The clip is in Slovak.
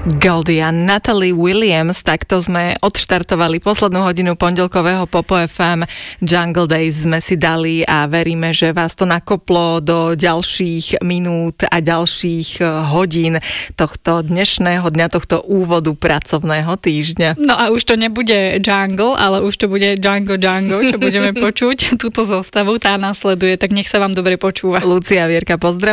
Goldie a Natalie Williams, takto sme odštartovali poslednú hodinu pondelkového Popo FM. Jungle Days sme si dali a veríme, že vás to nakoplo do ďalších minút a ďalších hodín tohto dnešného dňa, tohto úvodu pracovného týždňa. No a už to nebude jungle, ale už to bude Django, čo budeme počuť. Túto zostavu, tá nasleduje, tak nech sa vám dobre počúva. Lucia, Vierka, pozdravujem.